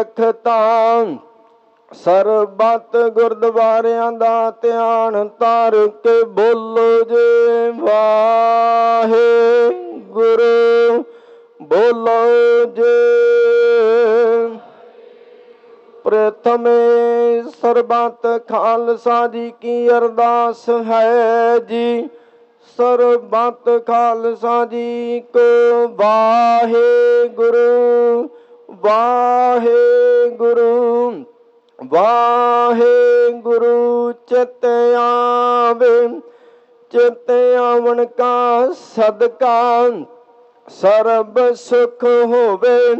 ਤਾਂ ਸਰਬੱਤ ਗੁਰਦੁਆਰਿਆਂ ਦਾ ਧਿਆਨ ਧਰ ਕੇ ਬੋਲੋ ਜੇ ਵਾਹਿਗੁਰੂ, ਬੋਲੋ ਜੇ। ਪ੍ਰਥਮੇ ਸਰਬੱਤ ਖਾਲਸਾ ਜੀ ਕੀ ਅਰਦਾਸ ਹੈ ਜੀ। ਸਰਬੱਤ ਖਾਲਸਾ ਜੀ ਕੋ ਵਾਹਿਗੁਰੂ, ਵਾਹਿਗੁਰੂ, ਵਾਹਿਗੁਰੂ। ਚਿਤ ਆਵੇ, ਚਿਤ ਆਵਣ ਕਾ ਸਦਕਾ ਸਰਬ ਸੁਖ ਹੋਵੇ।